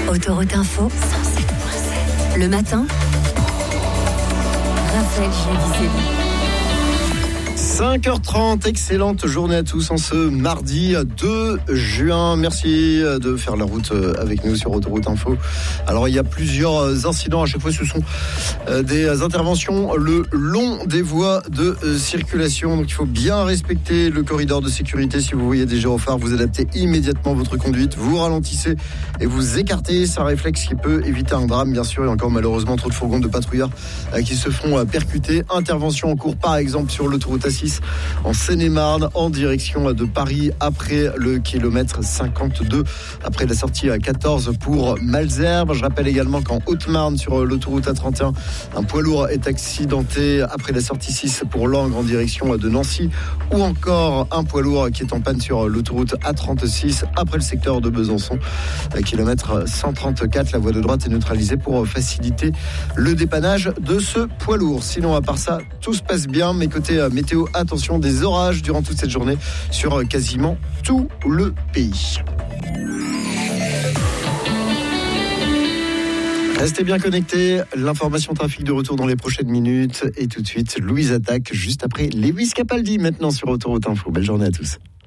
Autoroute Info, 107.7. Le matin, Raphaël Giudicelli. 5h30, excellente journée à tous en ce mardi 2 juin. Merci de faire la route avec nous sur Autoroute Info. Alors il y a plusieurs incidents, à chaque fois ce sont des interventions le long des voies de circulation. Donc il faut bien respecter le corridor de sécurité. Si vous voyez des gyrophares, vous adaptez immédiatement votre conduite, vous ralentissez et vous écartez. C'est un réflexe qui peut éviter un drame bien sûr. Et encore malheureusement trop de fourgons de patrouilleurs qui se font percuter. Intervention en cours par exemple sur l'autoroute A6 en Seine-et-Marne en direction de Paris après le kilomètre 52, après la sortie à 14 pour Malesherbes. Je rappelle également qu'en Haute-Marne sur l'autoroute A31, un poids lourd est accidenté après la sortie 6 pour Langres en direction de Nancy, ou encore un poids lourd qui est en panne sur l'autoroute A36 après le secteur de Besançon, kilomètre 134. La voie de droite est neutralisée pour faciliter le dépannage de ce poids lourd. Sinon à part ça, tout se passe bien, mais côté météo, attention, des orages durant toute cette journée sur quasiment tout le pays. Restez bien connectés, l'information trafic de retour dans les prochaines minutes. Et tout de suite, Louise attaque juste après Lewis Capaldi maintenant sur Autoroute Info. Belle journée à tous.